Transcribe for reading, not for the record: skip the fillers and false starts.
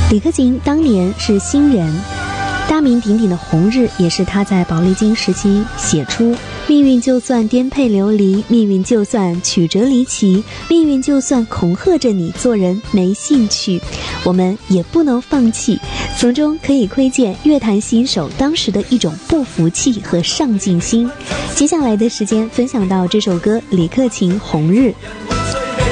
李克勤当年是新人，大名鼎鼎的《红日》也是他在宝丽金时期写出。命运就算颠沛流离，命运就算曲折离奇，命运就算恐吓着你做人没兴趣，我们也不能放弃。从中可以窥见乐坛新手当时的一种不服气和上进心。接下来的时间分享到这首歌李克勤《红日》。